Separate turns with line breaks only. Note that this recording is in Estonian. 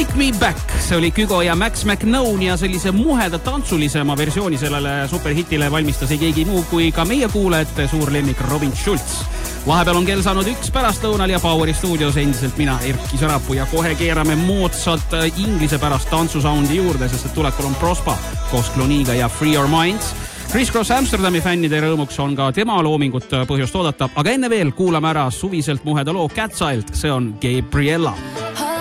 Take Me Back, see oli Kügo ja Max McKnown ja sellise muheda tantsulisema versiooni sellele superhitile valmistas ei keegi muu kui ka meie kuulajate suur lemmik Robin Schulz. Vahepeal on kell saanud 1 pärastlõunal ja Poweri stuudios endiselt mina, Erki Sarapuu ja kohe keerame moodsalt inglise pärast tantsusoundi juurde, sest et tulekul on Prospa koos Cloniga ja Free Your Minds. Criss Cross Amsterdami fännide rõõmuks on ka tema loomingut põhjust oodata, aga enne veel kuulame ära suviselt muheda loo Cat's Eye'lt, see on Gabriella.